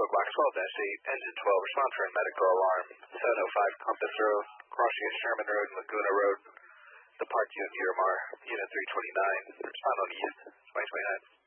Block 12-8, Engine 12, respond for a medical alarm, 705 Compass Road, crossing of Sherman Road and Laguna Road, depart to Miramar, Unit 329, respond on East, 2029.